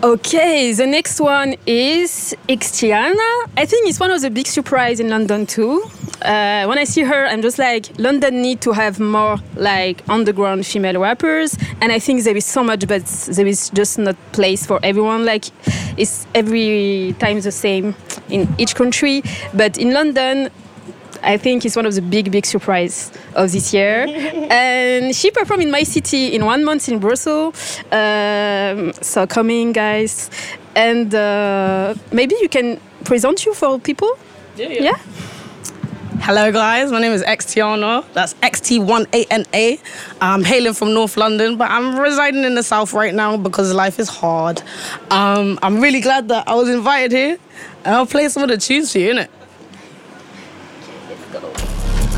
Okay, the next one is Xtiana. I think it's one of the big surprise in London too. When I see her, I'm just like, London need to have more like underground female rappers, and I think there is so much, but there is just not place for everyone. Like, it's every time the same in each country, but in London, I think it's one of the big surprise of this year. And she performed in my city in 1 month in Brussels. So coming, guys. And maybe you can present you for people? Yeah? Hello guys, my name is Xtiana. That's XT1ANA. I'm hailing from North London, but I'm residing in the South right now because life is hard. I'm really glad that I was invited here. And I'll play some of the tunes for you, innit?